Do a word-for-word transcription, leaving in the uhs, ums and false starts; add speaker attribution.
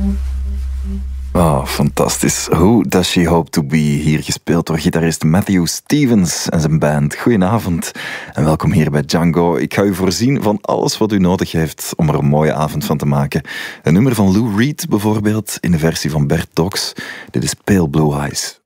Speaker 1: Oh, fantastisch. Who Does She Hope To Be? Hier gespeeld door gitarist Matthew Stevens en zijn band. Goedenavond en welkom hier bij Django. Ik ga u voorzien van alles wat u nodig heeft om er een mooie avond van te maken. Een nummer van Lou Reed bijvoorbeeld, in de versie van Bert Tox. Dit is Pale Blue Eyes.